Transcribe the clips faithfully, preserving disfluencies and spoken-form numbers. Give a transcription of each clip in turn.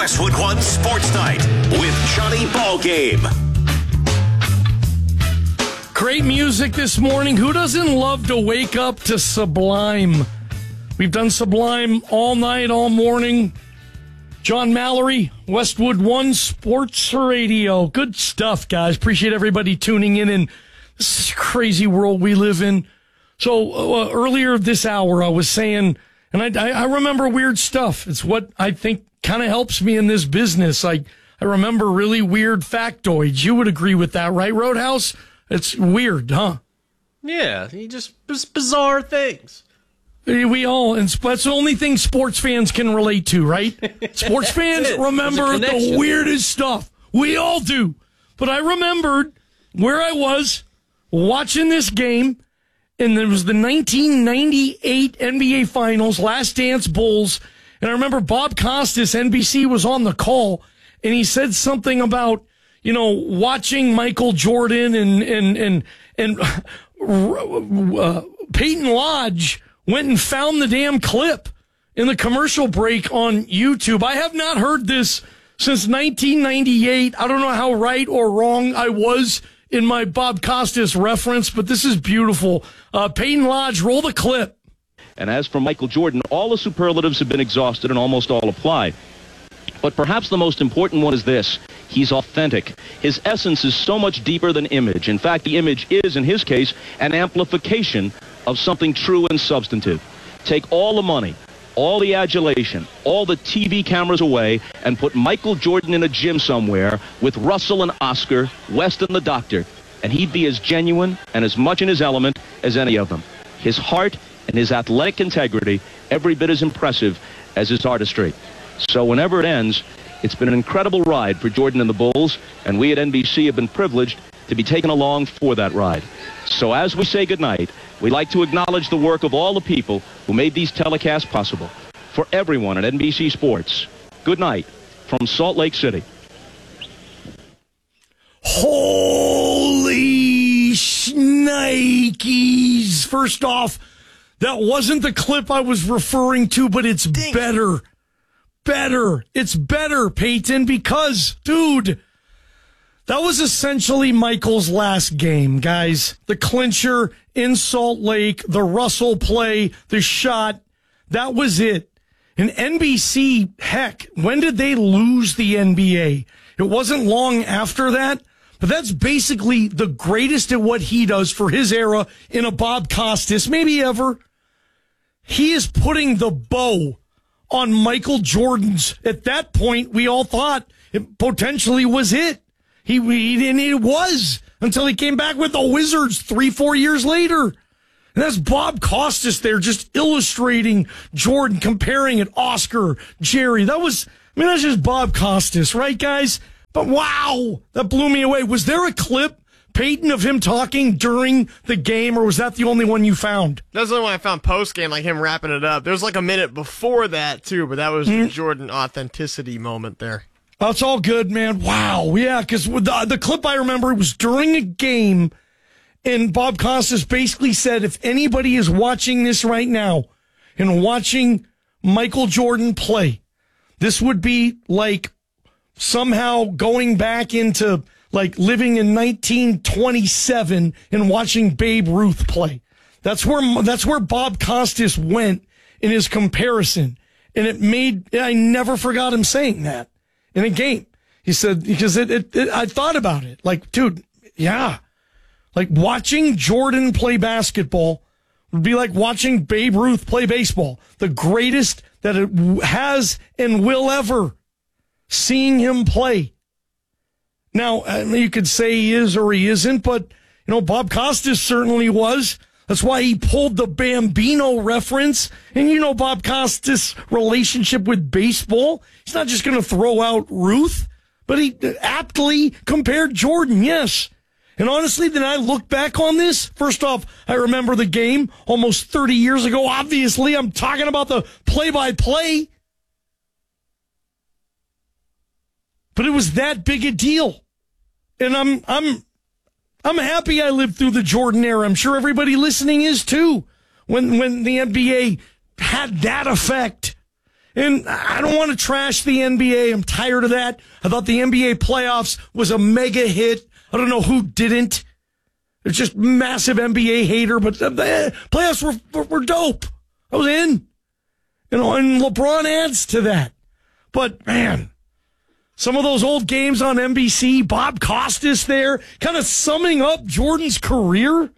Westwood One Sports Night with Johnny Ballgame. Great music this morning. Who doesn't love to wake up to Sublime? We've done Sublime all night, all morning. John Mallory, Westwood One Sports Radio. Good stuff, guys. Appreciate everybody tuning in in this crazy world we live in. So uh, earlier this hour, I was saying, and I, I remember weird stuff. It's what I think kind of helps me in this business. I, I remember really weird factoids. You would agree with that, right, Roadhouse? It's weird, huh? Yeah, he just just bizarre things. We all, and that's the only thing sports fans can relate to, right? Sports fans remember the weirdest stuff. We all do. But I remembered where I was watching this game, and it was the nineteen ninety-eight N B A Finals, Last Dance Bulls, and I remember Bob Costas, N B C, was on the call, and he said something about, you know, watching Michael Jordan and, and, and, and uh, Peyton Lodge went and found the damn clip in the commercial break on YouTube. I have not heard this since nineteen ninety-eight. I don't know how right or wrong I was in my Bob Costas reference, but this is beautiful. Uh, Peyton Lodge, roll the clip. And as for Michael Jordan, all the superlatives have been exhausted and almost all applied. But perhaps the most important one is this. He's authentic. His essence is so much deeper than image. In fact, the image is, in his case, an amplification of something true and substantive. Take all the money, all the adulation, all the T V cameras away, and put Michael Jordan in a gym somewhere with Russell and Oscar, West and the Doctor, and he'd be as genuine and as much in his element as any of them. His heart and his athletic integrity every bit as impressive as his artistry. So whenever it ends, it's been an incredible ride for Jordan and the Bulls, and we at N B C have been privileged to be taken along for that ride. So as we say goodnight, we'd like to acknowledge the work of all the people who made these telecasts possible. For everyone at N B C Sports, good night from Salt Lake City. Holy shnikes. First off, that wasn't the clip I was referring to, but it's Dang. better. Better. It's better, Peyton, because, dude, that was essentially Michael's last game, guys. The clincher in Salt Lake, the Russell play, the shot, that was it. And N B C, heck, when did they lose the N B A? It wasn't long after that, but that's basically the greatest at what he does for his era in a Bob Costas, maybe ever. He is putting the bow on Michael Jordan's. At that point, we all thought it potentially was it. He, he and it was until he came back with the Wizards three, four years later. And that's Bob Costas there just illustrating Jordan, comparing it, Oscar, Jerry. That was, I mean, that's just Bob Costas, right, guys? But wow, that blew me away. Was there a clip, Peyton, of him talking during the game, or was that the only one you found? That's the only one I found post-game, like him wrapping it up. There was like a minute before that, too, but that was mm. the Jordan authenticity moment there. That's all good, man. Wow. Yeah, because the, the clip I remember was during a game, and Bob Costas basically said, if anybody is watching this right now and watching Michael Jordan play, this would be like somehow going back into like living in nineteen twenty-seven and watching Babe Ruth play. That's where that's where Bob Costas went in his comparison. And it made, I never forgot him saying that in a game. He said, because it, it, it I thought about it. Like, dude, yeah. Like watching Jordan play basketball would be like watching Babe Ruth play baseball. The greatest that it has and will ever. Seeing him play. Now, you could say he is or he isn't, but, you know, Bob Costas certainly was. That's why he pulled the Bambino reference. And you know Bob Costas' relationship with baseball. He's not just going to throw out Ruth, but he aptly compared Jordan, yes. And honestly, then I look back on this. First off, I remember the game almost thirty years ago. Obviously, I'm talking about the play-by-play. But it was that big a deal. And I'm I'm I'm happy I lived through the Jordan era. I'm sure everybody listening is too. When when the N B A had that effect. And I don't want to trash the N B A. I'm tired of that. I thought the N B A playoffs was a mega hit. I don't know who didn't. It's just massive N B A hater, but the playoffs were, were, were dope. I was in. You know, and LeBron adds to that. But, man, some of those old games on N B C, Bob Costas there, kind of summing up Jordan's career.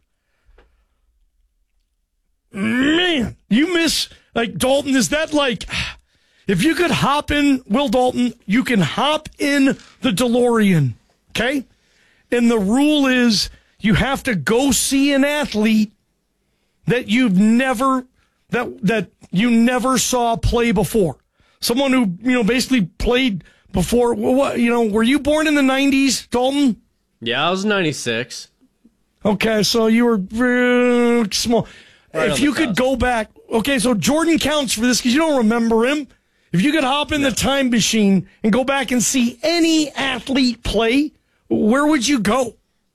Man, you miss, like, Dalton, is that like, if you could hop in, Will Dalton, you can hop in the DeLorean, okay? And the rule is you have to go see an athlete that you've never, that, that you never saw play before. Someone who, you know, basically played before. What, you know, were you born in the nineties, Dalton? Yeah, I was ninety-six. Okay, so you were real small. Right if you could cusp. go back, okay, so Jordan counts for this because you don't remember him. If you could hop in the time machine and go back and see any athlete play, where would you go?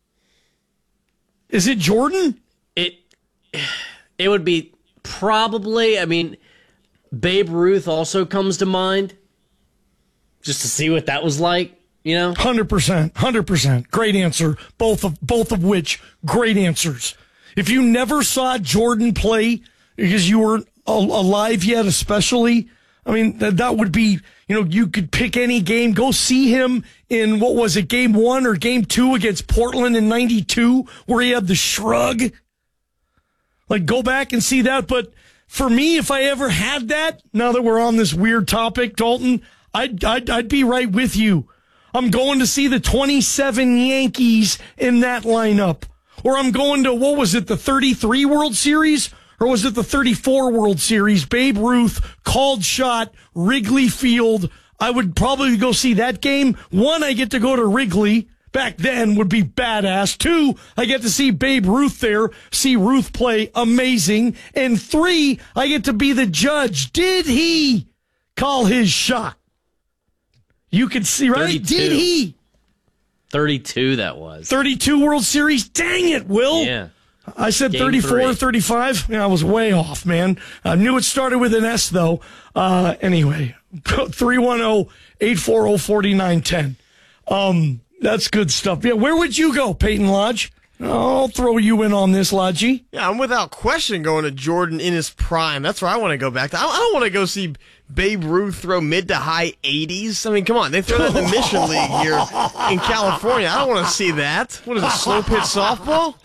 Is it Jordan? It it would be probably, I mean, Babe Ruth also comes to mind, just to see what that was like, you know? one hundred percent. one hundred percent. Great answer. Both of both of which, great answers. If you never saw Jordan play because you weren't alive yet, especially, I mean, that, that would be, you know, you could pick any game, go see him in, what was it, game one or game two against Portland in ninety-two, where he had the shrug. Like, go back and see that. But for me, if I ever had that, now that we're on this weird topic, Dalton, I'd, I'd, I'd be right with you. I'm going to see the twenty-seven Yankees in that lineup. Or I'm going to, what was it, the thirty-three World Series? Or was it the thirty-four World Series? Babe Ruth, called shot, Wrigley Field. I would probably go see that game. One, I get to go to Wrigley. Back then would be badass. Two, I get to see Babe Ruth there, see Ruth play amazing. And three, I get to be the judge. Did he call his shot? You could see, right? thirty-two. Did he? thirty-two that was. thirty-two World Series? Dang it, Will. Yeah. I said Game thirty-four, three. thirty-five. Yeah, I was way off, man. I knew it started with an S, though. Uh, anyway, three one zero, eight four zero, four nine one zero. Um, that's good stuff. Yeah, where would you go, Peyton Lodge? I'll throw you in on this, Lodgy. Yeah, I'm without question going to Jordan in his prime. That's where I want to go back to. I I don't want to go see Babe Ruth throw mid to high eighties. I mean, come on. They throw that in the Mission League here in California. I don't want to see that. What is it, slow pitch softball?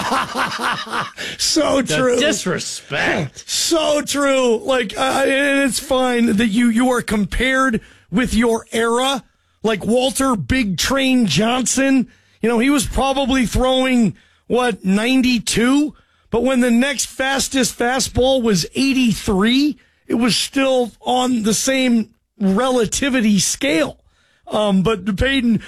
So The true. disrespect. So true. Like, uh, and it's fine that you, you are compared with your era. Like Walter Big Train Johnson. You know, he was probably throwing, what, ninety-two? But when the next fastest fastball was eighty-three, it was still on the same relativity scale. Um, but Peyton,